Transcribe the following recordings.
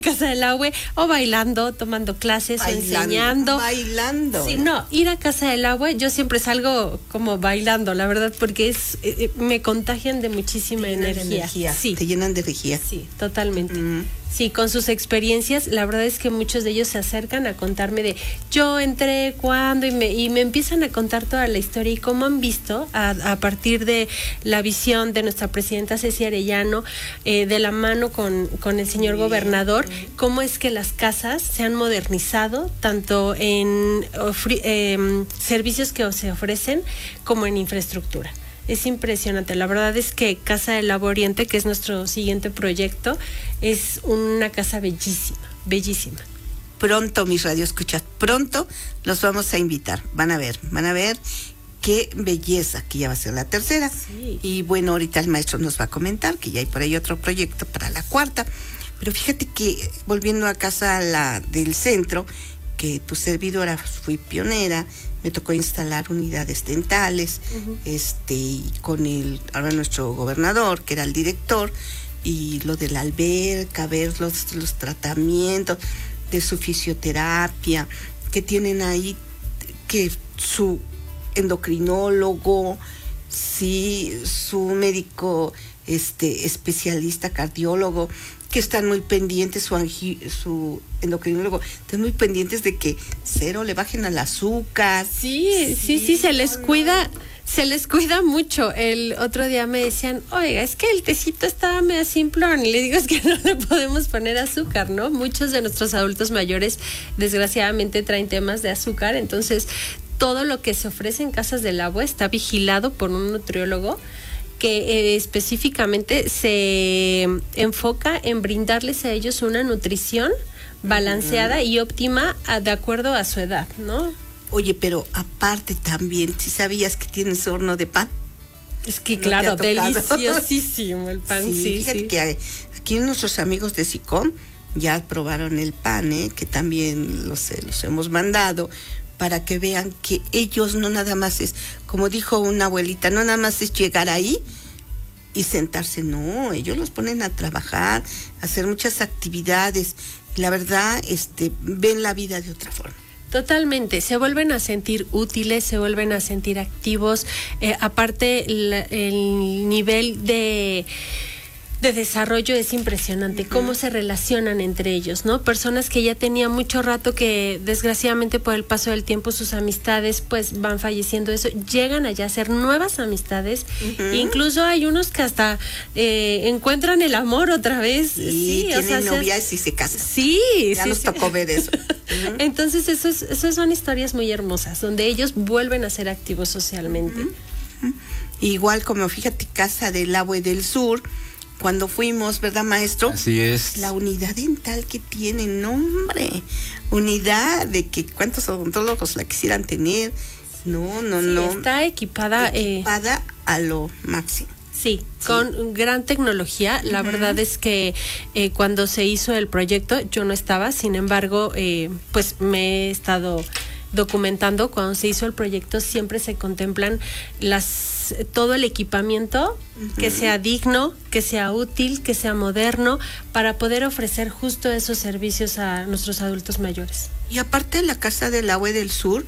Casa del Agua o bailando, tomando clases o enseñando. Bailando. Sí, no, ir a Casa del Agua, yo siempre salgo como bailando, la verdad, porque me contagian de muchísima energía. Sí. Te llenan de energía. Sí, totalmente. Sí, con sus experiencias, la verdad es que muchos de ellos se acercan a contarme de yo entré, cuándo, y me empiezan a contar toda la historia y cómo han visto a partir de la visión de nuestra presidenta Ceci Arellano, de la mano con el señor gobernador, cómo es que las casas se han modernizado, tanto en servicios que se ofrecen como en infraestructura. Es impresionante, la verdad es que Casa del Agua Oriente, que es nuestro siguiente proyecto, es una casa bellísima, bellísima. Pronto, mis radioescuchas, pronto los vamos a invitar, van a ver qué belleza, que ya va a ser la tercera. Sí. Y bueno, ahorita el maestro nos va a comentar que ya hay por ahí otro proyecto para la cuarta, pero fíjate que volviendo a Casa del Centro, que tu servidora fui pionera, me tocó instalar unidades dentales, y con ahora nuestro gobernador, que era el director, y lo de la alberca, ver los tratamientos de su fisioterapia, que tienen ahí, que su endocrinólogo, sí, su médico especialista cardiólogo, que están muy pendientes, su endocrinólogo, están muy pendientes de que cero le bajen al azúcar. Sí, se les cuida. Se les cuida mucho. El otro día me decían, oiga, es que el tecito estaba medio simplón. Y le digo, es que no le podemos poner azúcar, ¿no? Muchos de nuestros adultos mayores, desgraciadamente, traen temas de azúcar. Entonces, todo lo que se ofrece en Casas del Agua está vigilado por un nutriólogo que específicamente se enfoca en brindarles a ellos una nutrición balanceada y óptima de acuerdo a su edad, ¿no? Oye, pero aparte también, ¿sí sabías que tienes horno de pan? Es que claro, deliciosísimo el pan, sí. Fíjate que aquí nuestros amigos de SICOM ya probaron el pan, que también los hemos mandado, para que vean que ellos no nada más es, como dijo una abuelita, no nada más es llegar ahí y sentarse, no, ellos los ponen a trabajar, a hacer muchas actividades, y la verdad, ven la vida de otra forma. Totalmente, se vuelven a sentir útiles, se vuelven a sentir activos, aparte el nivel de desarrollo es impresionante, cómo se relacionan entre ellos, ¿no? Personas que ya tenían mucho rato que desgraciadamente por el paso del tiempo sus amistades pues van falleciendo, eso, llegan allá a hacer nuevas amistades, incluso hay unos que hasta encuentran el amor otra vez. Sí, tienen novias y se casan. Sí, ya nos tocó ver eso. Entonces esas son historias muy hermosas, donde ellos vuelven a ser activos socialmente. Igual como fíjate, Casa del Agua del Sur, cuando fuimos, ¿verdad, maestro? Así es. La unidad dental que tienen, hombre, unidad de que cuántos odontólogos la quisieran tener. No. Está equipada a lo máximo. Sí, con gran tecnología. La verdad es que cuando se hizo el proyecto, yo no estaba, sin embargo, pues me he estado documentando. Cuando se hizo el proyecto siempre se contemplan todo el equipamiento que sea digno, que sea útil, que sea moderno, para poder ofrecer justo esos servicios a nuestros adultos mayores. Y aparte, la Casa del Agua del Sur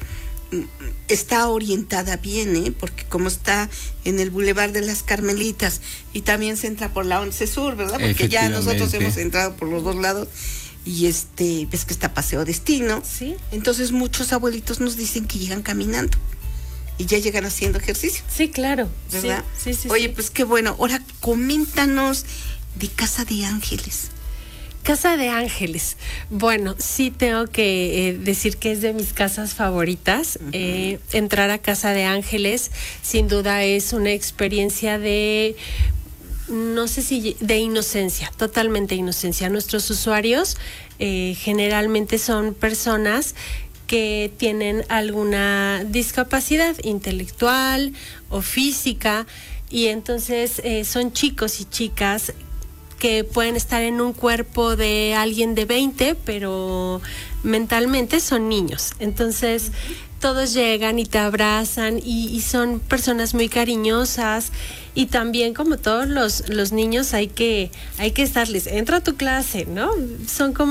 está orientada bien, porque como está en el Boulevard de las Carmelitas y también se entra por la 11 Sur, ¿verdad? Porque ya nosotros hemos entrado por los dos lados. Y ves que está Paseo Destino. Sí. Entonces muchos abuelitos nos dicen que llegan caminando y ya llegan haciendo ejercicio. Sí, claro. ¿Verdad? Sí. Oye, pues qué bueno. Ahora coméntanos de Casa de Ángeles. Casa de Ángeles. Bueno, sí tengo que decir que es de mis casas favoritas. Entrar a Casa de Ángeles sin duda es una experiencia de, no sé si de inocencia, totalmente inocencia. Nuestros usuarios generalmente son personas que tienen alguna discapacidad intelectual o física, y entonces son chicos y chicas que pueden estar en un cuerpo de alguien de 20, pero mentalmente son niños. Entonces todos llegan y te abrazan y son personas muy cariñosas, y también, como todos los niños, hay que estarles, entra a tu clase, ¿no? Son como